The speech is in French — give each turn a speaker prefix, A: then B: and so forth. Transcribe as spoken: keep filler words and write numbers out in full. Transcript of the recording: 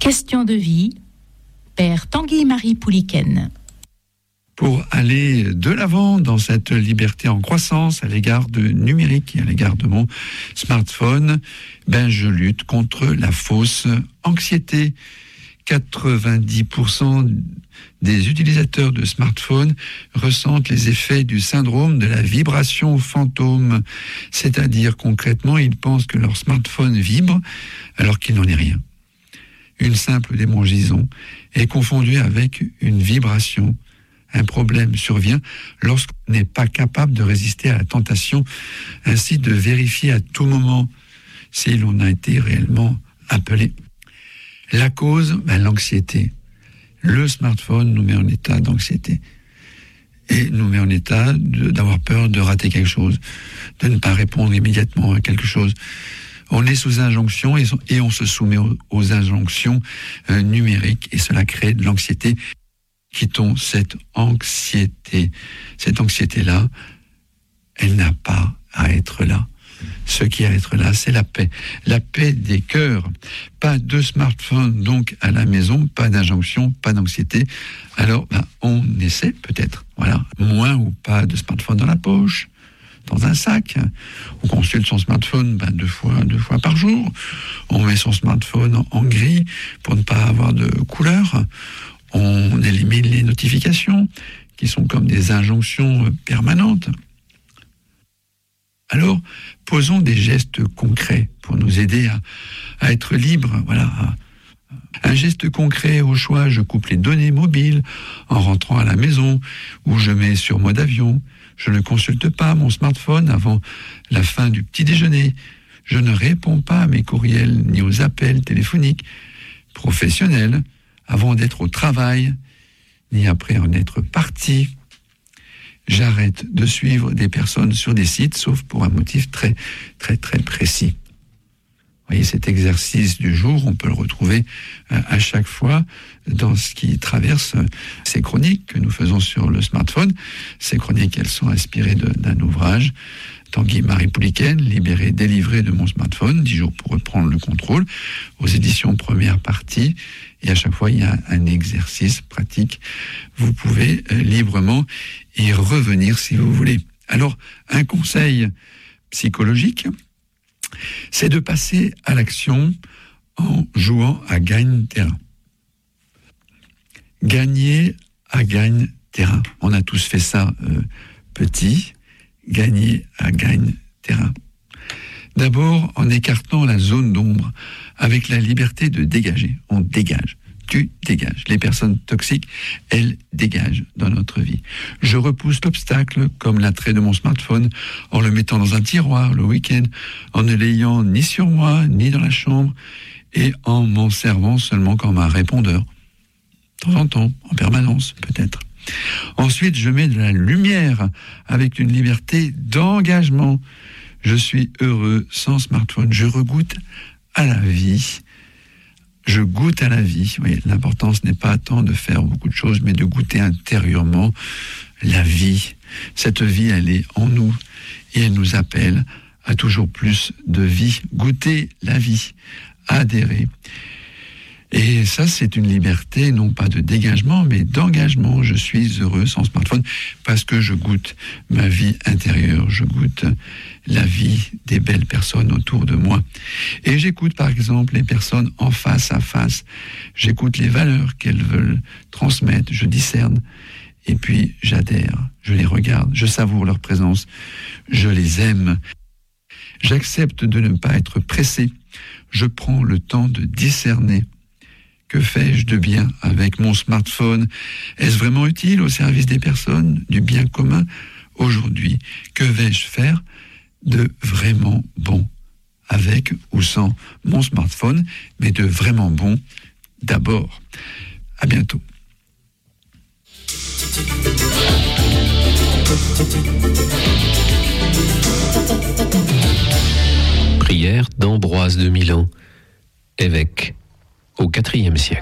A: Question de vie, Père Tanguy-Marie Pouliken.
B: Pour aller de l'avant dans cette liberté en croissance à l'égard de numérique et à l'égard de mon smartphone, ben je lutte contre la fausse anxiété. quatre-vingt-dix pour cent des utilisateurs de smartphones ressentent les effets du syndrome de la vibration fantôme. C'est-à-dire concrètement, ils pensent que leur smartphone vibre alors qu'il n'en est rien. Une simple démangeaison est confondue avec une vibration. Un problème survient lorsqu'on n'est pas capable de résister à la tentation, ainsi de vérifier à tout moment si l'on a été réellement appelé. La cause, ben, l'anxiété. Le smartphone nous met en état d'anxiété et nous met en état de, d'avoir peur de rater quelque chose, de ne pas répondre immédiatement à quelque chose. On est sous injonction et, et on se soumet aux, aux injonctions euh, numériques et cela crée de l'anxiété. Quittons cette anxiété. Cette anxiété-là, elle n'a pas à être là. Ce qui a à être là, c'est la paix. La paix des cœurs. Pas de smartphone, donc, à la maison, pas d'injonction, pas d'anxiété. Alors, ben, on essaie peut-être, voilà, moins ou pas de smartphone dans la poche, dans un sac. On consulte son smartphone ben, deux fois, deux fois par jour. On met son smartphone en, en gris pour ne pas avoir de couleur. On élimine les notifications qui sont comme des injonctions permanentes. Alors, posons des gestes concrets pour nous aider à, à être libres. Voilà. Un geste concret au choix, je coupe les données mobiles en rentrant à la maison ou je mets sur mode avion. Je ne consulte pas mon smartphone avant la fin du petit déjeuner. Je ne réponds pas à mes courriels ni aux appels téléphoniques professionnels avant d'être au travail, ni après en être parti. J'arrête de suivre des personnes sur des sites, sauf pour un motif très, très, très précis. Vous voyez, cet exercice du jour, on peut le retrouver à chaque fois dans ce qui traverse ces chroniques que nous faisons sur le smartphone. Ces chroniques, elles sont inspirées de, d'un ouvrage, Tanguy-Marie Pouliken, Libéré, délivré de mon smartphone, dix jours pour reprendre le contrôle, aux éditions première partie. Et à chaque fois, il y a un exercice pratique. Vous pouvez euh, librement y revenir si vous voulez. Alors, un conseil psychologique, c'est de passer à l'action en jouant à gagne-terrain. Gagner à gagne-terrain. On a tous fait ça euh, petit. Gagner à gagne-terrain. D'abord, en écartant la zone d'ombre, avec la liberté de dégager. On dégage. Tu dégages. Les personnes toxiques, elles dégagent dans notre vie. Je repousse l'obstacle, comme l'attrait de mon smartphone, en le mettant dans un tiroir le week-end, en ne l'ayant ni sur moi, ni dans la chambre, et en m'en servant seulement comme un répondeur. De temps en temps, en permanence, peut-être. Ensuite, je mets de la lumière avec une liberté d'engagement. Je suis heureux sans smartphone. Je regoute à la vie. Je goûte à la vie. Oui, l'important, ce n'est pas tant de faire beaucoup de choses, mais de goûter intérieurement la vie. Cette vie, elle est en nous et elle nous appelle à toujours plus de vie. Goûter la vie, adhérer. Et ça, c'est une liberté, non pas de dégagement, mais d'engagement. Je suis heureux sans smartphone parce que je goûte ma vie intérieure. Je goûte la vie des belles personnes autour de moi. Et j'écoute, par exemple, les personnes en face à face. J'écoute les valeurs qu'elles veulent transmettre. Je discerne. Et puis, j'adhère. Je les regarde. Je savoure leur présence. Je les aime. J'accepte de ne pas être pressé. Je prends le temps de discerner. Que fais-je de bien avec mon smartphone? Est-ce vraiment utile au service des personnes, du bien commun? Aujourd'hui, que vais-je faire de vraiment bon avec ou sans mon smartphone, mais de vraiment bon d'abord? À bientôt.
C: Prière d'Ambroise de Milan, évêque au quatrième siècle.